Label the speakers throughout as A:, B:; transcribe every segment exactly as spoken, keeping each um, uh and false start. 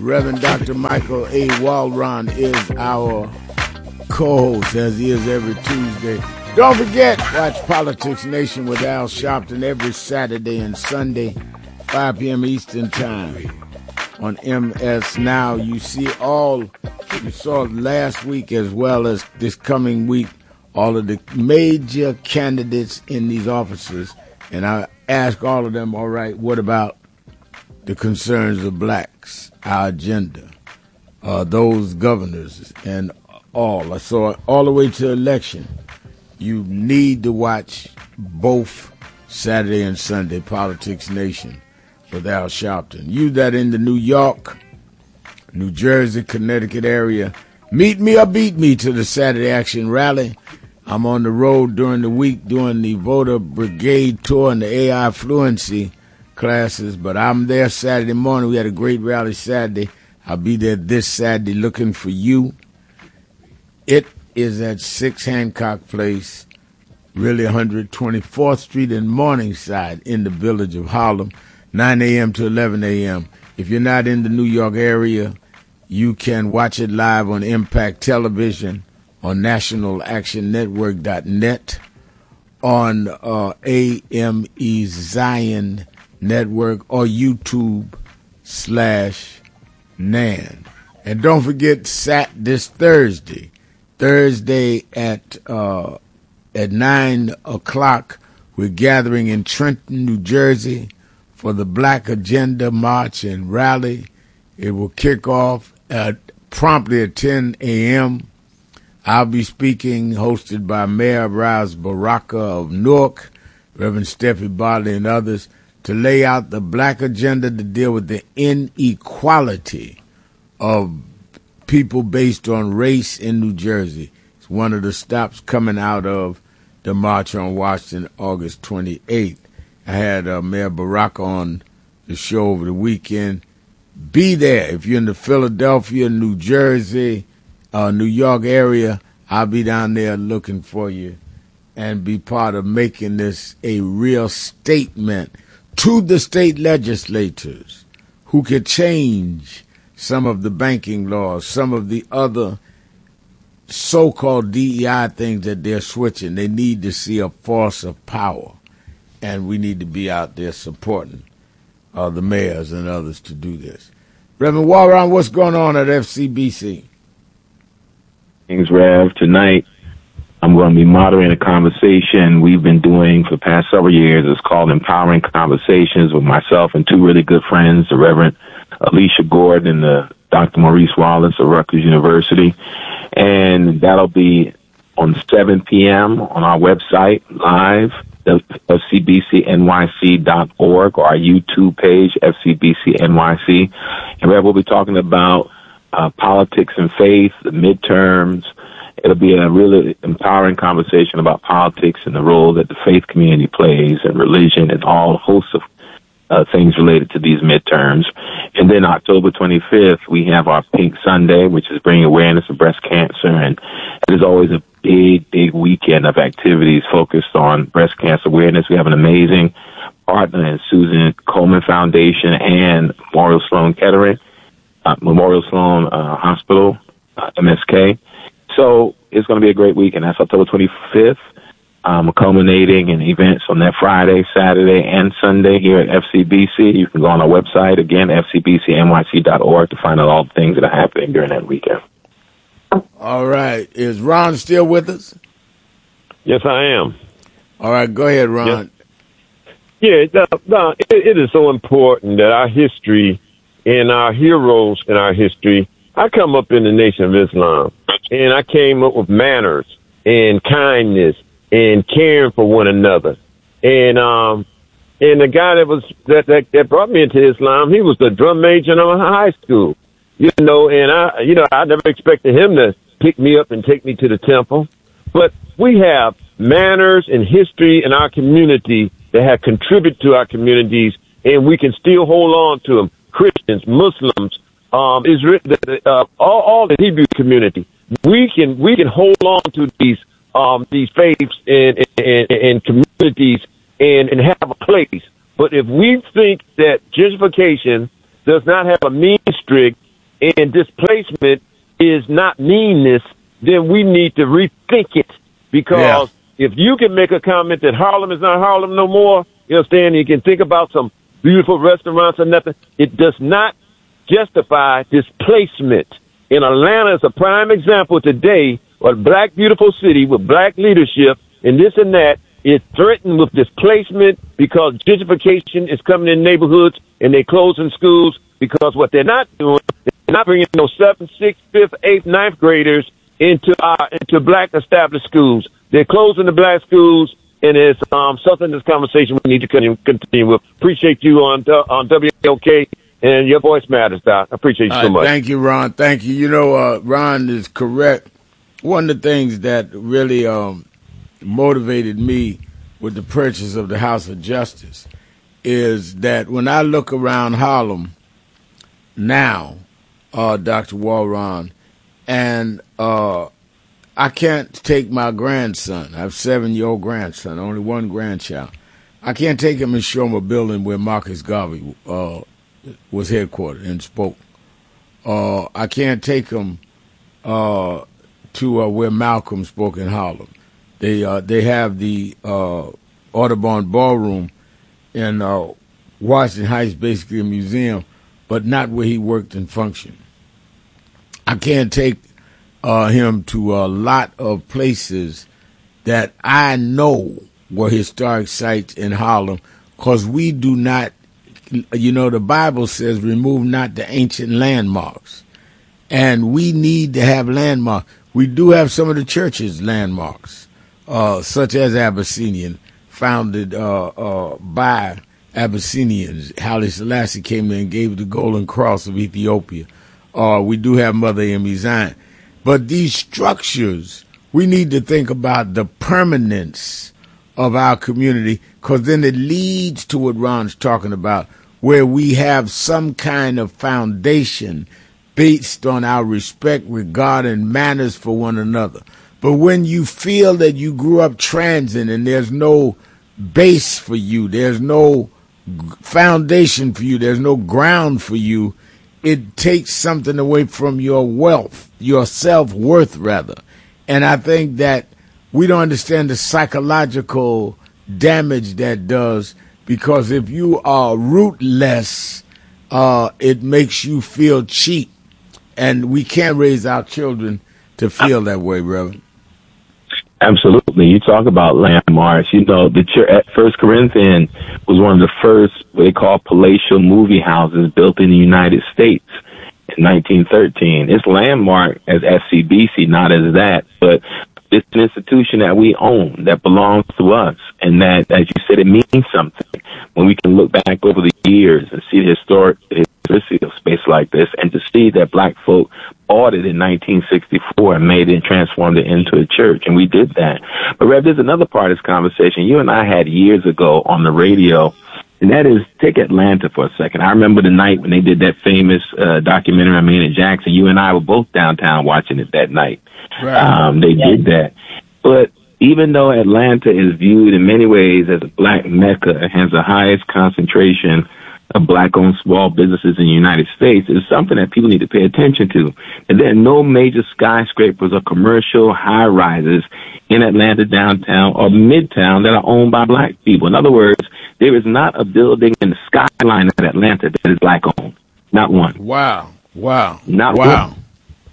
A: Reverend Doctor Michael A. Walron is our co-host, as he is every Tuesday. Don't forget, watch Politics Nation with Al Sharpton every Saturday and Sunday, five p.m. Eastern Time on M S Now. You see all, you saw last week as well as this coming week, all of the major candidates in these offices. And I ask all of them, all right, what about the concerns of blacks, our agenda, uh, those governors, and all. I saw all the way to election. You need to watch both Saturday and Sunday, Politics Nation with Al Sharpton. You that in the New York, New Jersey, Connecticut area, meet me or beat me to the Saturday Action Rally. I'm on the road during the week doing the voter brigade tour and the A I fluency classes, but I'm there Saturday morning. We had a great rally Saturday. I'll be there this Saturday looking for you. It is at six Hancock Place, really one hundred twenty-fourth Street in Morningside in the village of Harlem, nine a.m. to eleven a.m. If you're not in the New York area, you can watch it live on Impact Television, on national action network dot net, on uh, A M E Zion Network, or YouTube slash Nan. And don't forget, sat this Thursday, Thursday at uh, at nine o'clock, we're gathering in Trenton, New Jersey for the Black Agenda March and Rally. It will kick off at promptly at ten a.m. I'll be speaking, hosted by Mayor Raz Baraka of Newark, Reverend Steffi Bartley, and others, to lay out the black agenda to deal with the inequality of people based on race in New Jersey. It's one of the stops coming out of the March on Washington, August twenty-eighth. I had uh, Mayor Baraka on the show over the weekend. Be there. If you're in the Philadelphia, New Jersey, uh, New York area, I'll be down there looking for you and be part of making this a real statement to the state legislators who could change some of the banking laws, some of the other so-called D E I things that they're switching. They need to see a force of power, and we need to be out there supporting uh, the mayors and others to do this. Reverend Walron, what's going on at F C B C?
B: Things, Rev. Tonight, I'm going to be moderating a conversation we've been doing for the past several years. It's called Empowering Conversations with myself and two really good friends, the Reverend Alicia Gordon and the Doctor Maurice Wallace of Rutgers University. And that'll be on seven p.m. on our website, live, F C B C N Y C dot org, or our YouTube page, F C B C N Y C. And Rev, we'll be talking about uh, politics and faith, the midterms. It'll be a really empowering conversation about politics and the role that the faith community plays, and religion, and all hosts of uh, things related to these midterms. And then October twenty-fifth, we have our Pink Sunday, which is bringing awareness of breast cancer. And it is always a big, big weekend of activities focused on breast cancer awareness. We have an amazing partner in Susan Coleman Foundation and Memorial Sloan Kettering, uh, Memorial Sloan uh, Hospital, uh, M S K. So it's going to be a great weekend. That's October twenty-fifth, um, culminating in events on that Friday, Saturday, and Sunday here at F C B C. You can go on our website, again, F C B C N Y C dot org, to find out all the things that are happening during that weekend.
A: All right. Is Ron still with us?
C: Yes, I am.
A: All right. Go ahead, Ron.
C: Yes. Yeah, no, no, it, it is so important that our history and our heroes in our history. I come up in the Nation of Islam, and I came up with manners and kindness and caring for one another. And um, and the guy that was that, that that brought me into Islam, he was the drum major in my high school, you know. And I, you know, I never expected him to pick me up and take me to the temple. But we have manners and history in our community that have contributed to our communities, and we can still hold on to them. Christians, Muslims. Um, is uh, all, all the Hebrew community. We can we can hold on to these um, these faiths and, and, and communities and, and have a place. But if we think that gentrification does not have a mean streak and displacement is not meanness, then we need to rethink it. Because yeah. if you can make a comment that Harlem is not Harlem no more, you understand, you can think about some beautiful restaurants or nothing, it does not justify displacement. And Atlanta is a prime example today of a black, beautiful city with black leadership and this and that is threatened with displacement because gentrification is coming in neighborhoods and they're closing schools because what they're not doing, they're not bringing those seventh, sixth, fifth, eighth, ninth graders into our, into black established schools. They're closing the black schools, and it's um, something in this conversation we need to continue with. Appreciate you on uh, on W L K, and your voice matters, Doc. I appreciate you so much.
A: Thank you, Ron. Thank you. You know, uh, Ron is correct. One of the things that really um, motivated me with the purchase of the House of Justice is that when I look around Harlem now, uh, Doctor Walron, and uh, I can't take my grandson. I have a seven-year-old grandson, only one grandchild. I can't take him and show him a building where Marcus Garvey uh, was headquartered and spoke. Uh, I can't take him uh, to uh, where Malcolm spoke in Harlem. They uh, they have the uh, Audubon Ballroom in uh, Washington Heights, basically a museum, but not where he worked and functioned. I can't take uh, him to a lot of places that I know were historic sites in Harlem, because we do not, you know, the Bible says, remove not the ancient landmarks. And we need to have landmarks. We do have some of the churches' landmarks, uh, such as Abyssinian, founded uh, uh, by Abyssinians. Haile Selassie came in and gave the Golden Cross of Ethiopia. Uh, we do have Mother Emi Zion. But these structures, we need to think about the permanence of our community, because then it leads to what Ron's talking about, where we have some kind of foundation based on our respect, regard, and manners for one another. But when you feel that you grew up transient and there's no base for you, there's no foundation for you, there's no ground for you, it takes something away from your wealth, your self-worth, rather. And I think that we don't understand the psychological damage that does, because if you are rootless, uh, it makes you feel cheap. And we can't raise our children to feel that way, Reverend.
B: Absolutely. You talk about landmarks. You know, the church at First Corinthian was one of the first what they call palatial movie houses built in the United States in nineteen thirteen. It's landmarked as S C B C, not as that, but it's an institution that we own, that belongs to us, and that, as you said, it means something. When we can look back over the years and see the historic history of space like this, and to see that black folk bought it in nineteen sixty-four and made it and transformed it into a church, and we did that. But Rev, there's another part of this conversation you and I had years ago on the radio, and that is, take Atlanta for a second. I remember the night when they did that famous uh, documentary on Maynard Jackson. You and I were both downtown watching it that night. Right. Um, they yeah. did that. But even though Atlanta is viewed in many ways as a black mecca, it has the highest concentration of black-owned small businesses in the United States, is something that people need to pay attention to. And there are no major skyscrapers or commercial high-rises in Atlanta downtown or midtown that are owned by black people. In other words, there is not a building in the skyline of Atlanta that is black-owned. Not one.
A: Wow. Wow.
B: Not
A: wow.
B: one.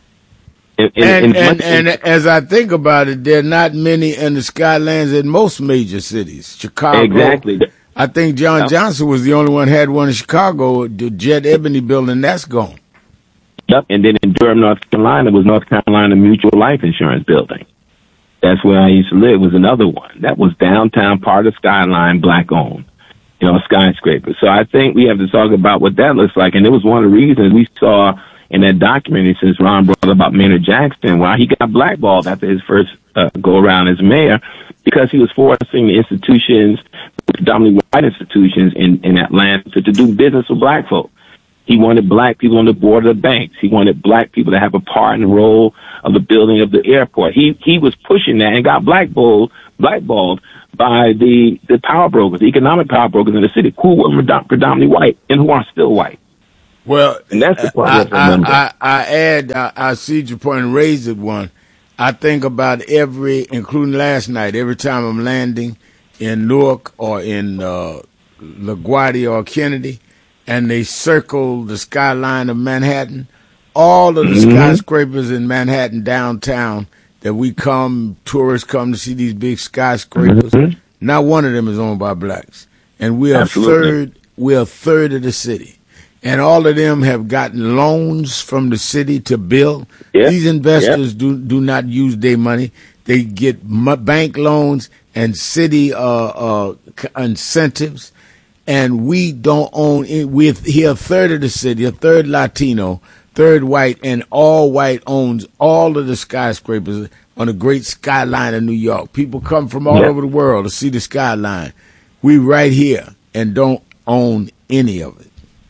A: And, and, and, and as I think about it, there are not many in the Skylands in most major cities. Chicago.
B: Exactly.
A: I think John yep. Johnson was the only one who had one in Chicago, the Jet Ebony building, that's gone.
B: Yep. And then in Durham, North Carolina, was North Carolina Mutual Life Insurance Building. That's where I used to live, was another one. That was downtown, part of Skyline, black-owned, you know, a skyscraper. So I think we have to talk about what that looks like. And it was one of the reasons we saw in that documentary, since Ron brought up about Maynard Jackson, why he got blackballed after his first uh, go-around as mayor, because he was forcing the institutions, predominantly white institutions in, in Atlanta, to, to do business with black folk. He wanted black people on the board of the banks. He wanted black people to have a part in the role of the building of the airport. He he was pushing that and got blackballed, blackballed by the, the power brokers, the economic power brokers in the city, who were predominantly white and who are still white.
A: Well,
B: and that's the part
A: I,
B: you have to remember.
A: I, I, I add, I, I see your point and raised it one. I think about every, including last night, every time I'm landing in Newark or in uh, LaGuardia or Kennedy, and they circle the skyline of Manhattan, all of the mm-hmm. skyscrapers in Manhattan downtown that we come, tourists come to see these big skyscrapers, mm-hmm. not one of them is owned by blacks. And we are Absolutely. third, we're a third of the city. And all of them have gotten loans from the city to build. Yep. These investors yep. do do not use their money. They get m- bank loans and city uh, uh, incentives. And we don't own it. We're here a third of the city, a third Latino, third white, and all white owns all of the skyscrapers on the great skyline of New York. People come from all yep. over the world to see the skyline. We right here and don't own any of it.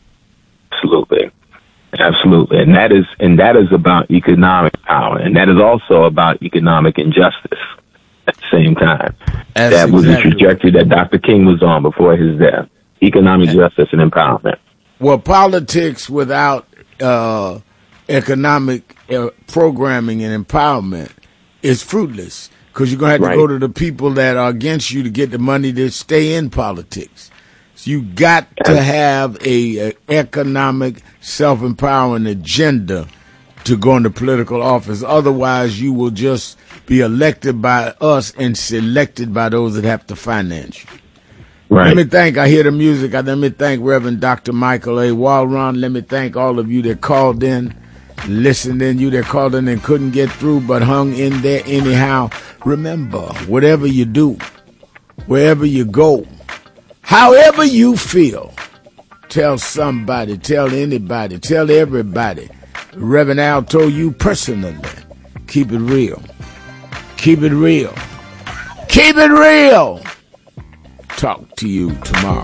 B: Absolutely. Absolutely. And that is and that is about economic power. And that is also about economic injustice at the same time. That's that was exactly the trajectory that Doctor King was on before his death. Economic and, justice and empowerment.
A: Well, politics without uh, economic uh, programming and empowerment is fruitless, because you're going to have right. to go to the people that are against you to get the money to stay in politics. You got to have a, a economic self-empowering agenda to go into political office. Otherwise, you will just be elected by us and selected by those that have to finance you. Right. Let me thank, I hear the music. Let me thank Reverend Doctor Michael A. Walron. Let me thank all of you that called in, listened in, you that called in and couldn't get through but hung in there anyhow. Remember, whatever you do, wherever you go, however you feel, tell somebody, tell anybody, tell everybody. Reverend Al told you personally, keep it real. Keep it real. Keep it real. Talk to you tomorrow.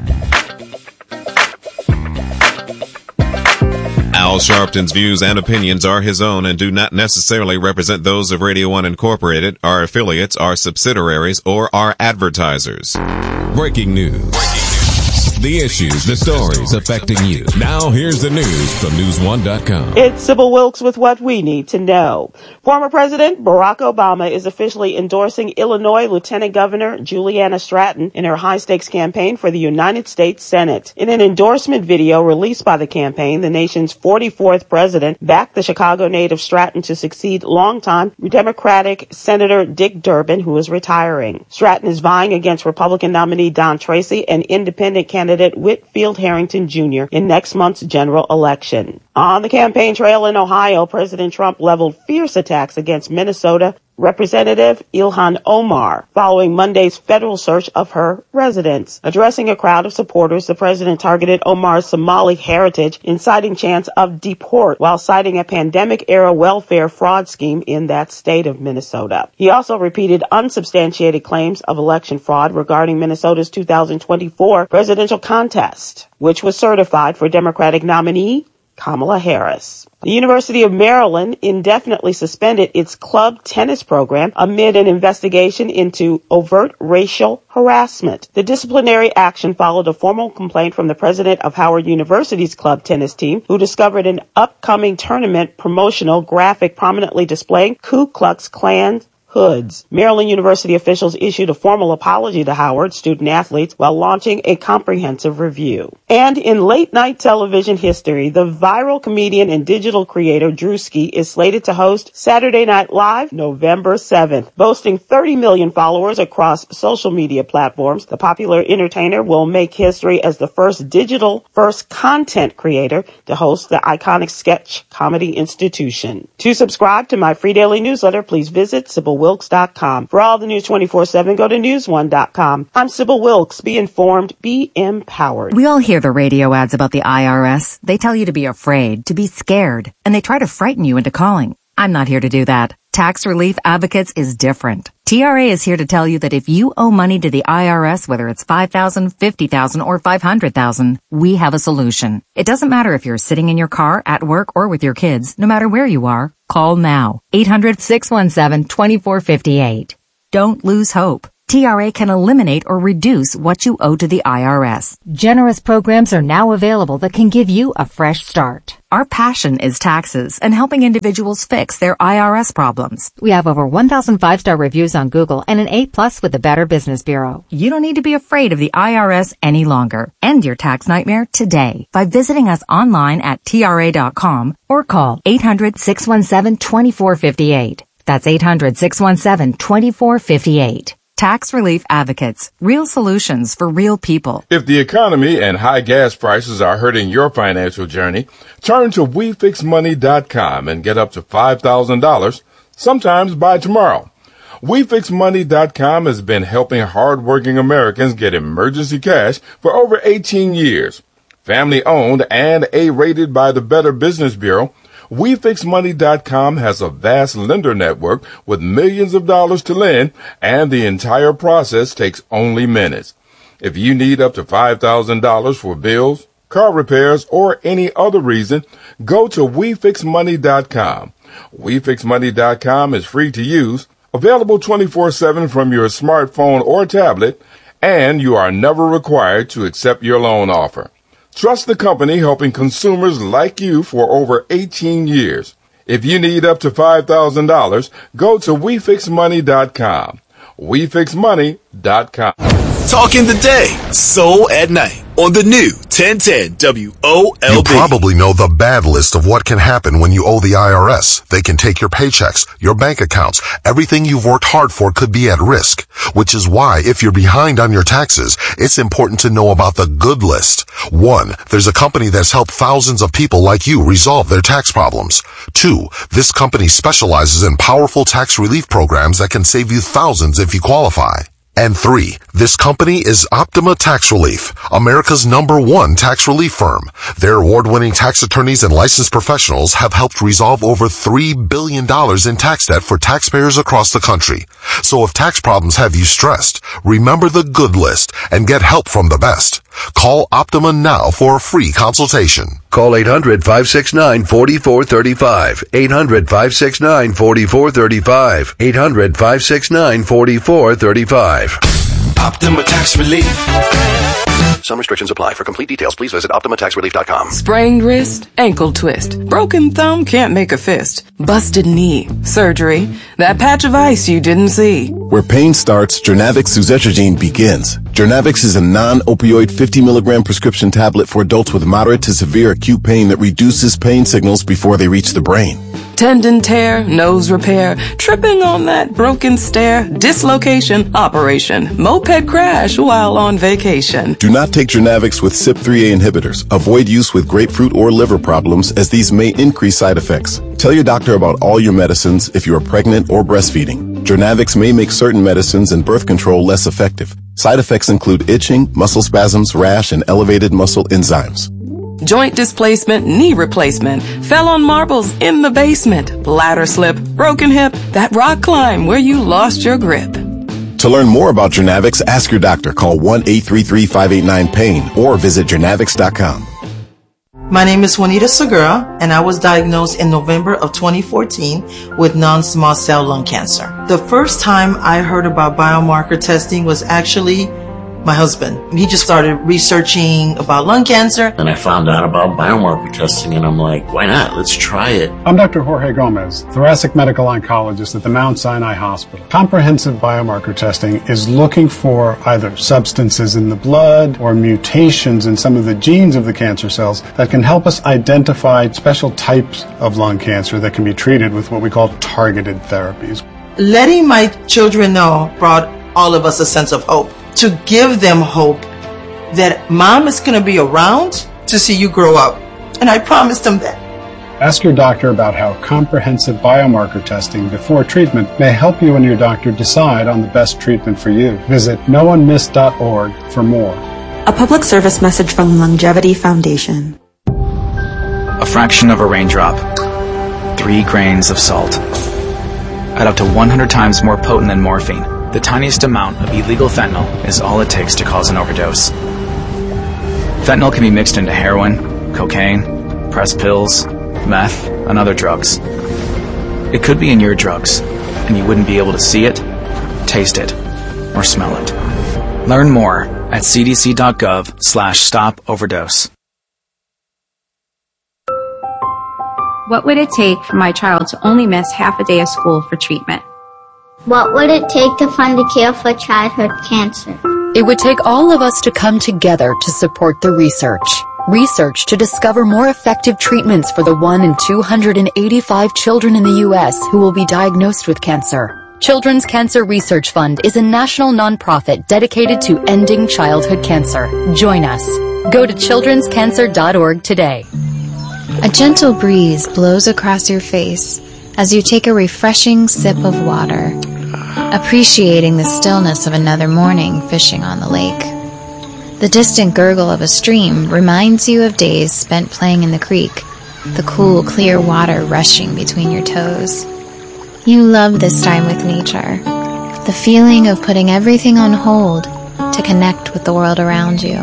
D: Al Sharpton's views and opinions are his own and do not necessarily represent those of Radio One Incorporated, our affiliates, our subsidiaries, or our advertisers.
E: Breaking news. Breaking news. The issues, the stories affecting you. Now here's the news from news one dot com.
F: It's Sybil Wilkes with what we need to know. Former President Barack Obama is officially endorsing Illinois Lieutenant Governor Juliana Stratton in her high-stakes campaign for the United States Senate. In an endorsement video released by the campaign, the nation's forty-fourth president backed the Chicago native Stratton to succeed longtime Democratic Senator Dick Durbin, who is retiring. Stratton is vying against Republican nominee Don Tracy and independent candidate Whitfield Harrington Junior in next month's general election. On the campaign trail in Ohio, President Trump leveled fierce attacks against Minnesota Representative Ilhan Omar following Monday's federal search of her residence. Addressing a crowd of supporters, the president targeted Omar's Somali heritage, inciting chants of deport while citing a pandemic-era welfare fraud scheme in that state of Minnesota. He also repeated unsubstantiated claims of election fraud regarding Minnesota's two thousand twenty-four presidential contest, which was certified for Democratic nominee Kamala Harris. The University of Maryland indefinitely suspended its club tennis program amid an investigation into overt racial harassment. The disciplinary action followed a formal complaint from the president of Howard University's club tennis team, who discovered an upcoming tournament promotional graphic prominently displaying Ku Klux Klan hoods. Maryland University officials issued a formal apology to Howard student athletes while launching a comprehensive review. And in late-night television history, the viral comedian and digital creator Drewski is slated to host Saturday Night Live November seventh. Boasting thirty million followers across social media platforms, the popular entertainer will make history as the first digital-first content creator to host the iconic sketch comedy institution. To subscribe to my free daily newsletter, please visit Sybil Wilkes dot com. For all the news twenty-four seven, go to news one dot com. I'm Sybil Wilkes. Be informed, be empowered.
G: We all hear the radio ads about the I R S. They tell you to be afraid, to be scared, and they try to frighten you into calling. I'm not here to do that. Tax Relief Advocates is different. T R A is here to tell you that if you owe money to the I R S, whether it's five thousand dollars, fifty thousand dollars, or five hundred thousand dollars, we have a solution. It doesn't matter if you're sitting in your car, at work, or with your kids. No matter where you are, call now. eight hundred, six one seven, two four five eight. Don't lose hope. T R A can eliminate or reduce what you owe to the I R S.
H: Generous programs are now available that can give you a fresh start.
G: Our passion is taxes and helping individuals fix their I R S problems.
H: We have over one thousand five-star reviews on Google and an A plus with the Better Business Bureau.
G: You don't need to be afraid of the I R S any longer. End your tax nightmare today by visiting us online at T R A dot com or call eight hundred, six one seven, two four five eight. That's eight hundred, six one seven, two four five eight. Tax Relief Advocates. Real solutions for real people.
I: If the economy and high gas prices are hurting your financial journey, turn to we fix money dot com and get up to five thousand dollars, sometimes by tomorrow. we fix money dot com has been helping hardworking Americans get emergency cash for over eighteen years. Family owned and A-rated by the Better Business Bureau, we fix money dot com has a vast lender network with millions of dollars to lend, and the entire process takes only minutes. If you need up to five thousand dollars for bills, car repairs, or any other reason, go to we fix money dot com. we fix money dot com is free to use, available twenty-four seven from your smartphone or tablet, and you are never required to accept your loan offer. Trust the company helping consumers like you for over eighteen years. If you need up to five thousand dollars, go to we fix money dot com. we fix money dot com.
J: Talking the day, soul at night on the new ten ten W O L B.
K: You probably know the bad list of what can happen when you owe the I R S. They can take your paychecks, your bank accounts. Everything you've worked hard for could be at risk, which is why if you're behind on your taxes, it's important to know about the good list. One, there's a company that's helped thousands of people like you resolve their tax problems. Two, this company specializes in powerful tax relief programs that can save you thousands if you qualify. And three, this company is Optima Tax Relief, America's number one tax relief firm. Their award-winning tax attorneys and licensed professionals have helped resolve over three billion dollars in tax debt for taxpayers across the country. So if tax problems have you stressed, remember the good list and get help from the best. Call Optima now for a free consultation.
L: Call eight hundred, five six nine, four four three five. eight hundred, five six nine, four four three five. eight hundred, five six nine, four four three five.
J: Optima Tax Relief.
L: Some restrictions apply. For complete details, please visit optima tax relief dot com.
M: Sprained wrist, ankle twist, broken thumb, can't make a fist, busted knee, surgery, that patch of ice you didn't see.
N: Where pain starts, Jernavix suzetrigine begins. Jernavix is a non-opioid fifty milligram prescription tablet for adults with moderate to severe acute pain that reduces pain signals before they reach the brain.
M: Tendon tear, nose repair, tripping on that broken stair, dislocation, operation, moped crash while on vacation.
N: Do not take Jernavix with C Y P three A inhibitors. Avoid use with grapefruit or liver problems, as these may increase side effects. Tell your doctor about all your medicines if you are pregnant or breastfeeding. Jernavix may make certain medicines and birth control less effective. Side effects include itching, muscle spasms, rash, and elevated muscle enzymes.
M: Joint displacement, knee replacement, fell on marbles in the basement, bladder slip, broken hip, that rock climb where you lost your grip.
N: To learn more about Jernavix, ask your doctor. Call one eight three three, five eight nine, pain or visit jernavix dot com.
O: My name is Juanita Segura, and I was diagnosed in November of twenty fourteen with non-small cell lung cancer. The first time I heard about biomarker testing was actually my husband. He just started researching about lung cancer.
P: And I found out about biomarker testing, and I'm like, why not? Let's try it.
Q: I'm Doctor Jorge Gomez, thoracic medical oncologist at the Mount Sinai Hospital. Comprehensive biomarker testing is looking for either substances in the blood or mutations in some of the genes of the cancer cells that can help us identify special types of lung cancer that can be treated with what we call targeted therapies.
O: Letting my children know brought all of us a sense of hope. To give them hope that mom is going to be around to see you grow up. And I promised them that.
Q: Ask your doctor about how comprehensive biomarker testing before treatment may help you and your doctor decide on the best treatment for you. Visit no one missed dot org for more.
R: A public service message from Longevity Foundation.
S: A fraction of a raindrop. Three grains of salt. At up to one hundred times more potent than morphine. The tiniest amount of illegal fentanyl is all it takes to cause an overdose. Fentanyl can be mixed into heroin, cocaine, pressed pills, meth, and other drugs. It could be in your drugs, and you wouldn't be able to see it, taste it, or smell it. Learn more at cdc.gov slash stop overdose.
T: What would it take for my child to only miss half a day of school for treatment?
U: What would it take to fund the cure for childhood cancer?
V: It would take all of us to come together to support the research. Research to discover more effective treatments for the one in two hundred eighty-five children in the U S who will be diagnosed with cancer. Children's Cancer Research Fund is a national nonprofit dedicated to ending childhood cancer. Join us. Go to children's cancer dot org today.
W: A gentle breeze blows across your face as you take a refreshing sip of water, appreciating the stillness of another morning fishing on the lake. The distant gurgle of a stream reminds you of days spent playing in the creek, the cool, clear water rushing between your toes. You love this time with nature, the feeling of putting everything on hold to connect with the world around you.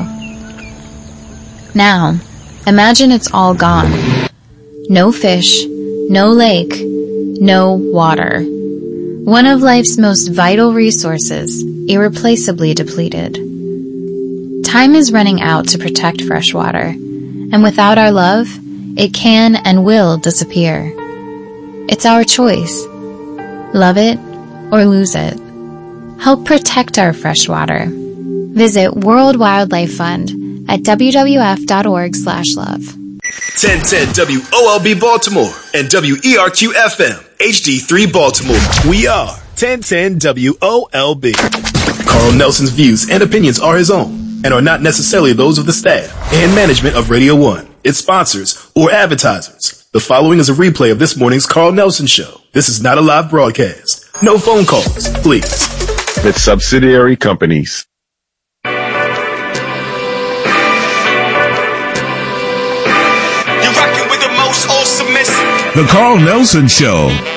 W: Now, imagine it's all gone. No fish, no lake, no water. One of life's most vital resources, irreplaceably depleted. Time is running out to protect fresh water, and without our love, it can and will disappear. It's our choice. Love it or lose it. Help protect our fresh water. Visit World Wildlife Fund at w w f dot org slash love.
J: ten ten W O L B Baltimore and W E R Q F M H D three Baltimore. We are ten ten W O L B. Carl Nelson's views and opinions are his own and are not necessarily those of the staff and management of Radio one, its sponsors, or advertisers. The following is a replay of this morning's Carl Nelson Show. This is not a live broadcast. No phone calls, please.
N: With subsidiary companies.
J: You're rocking with the most awesome.
X: The Carl Nelson Show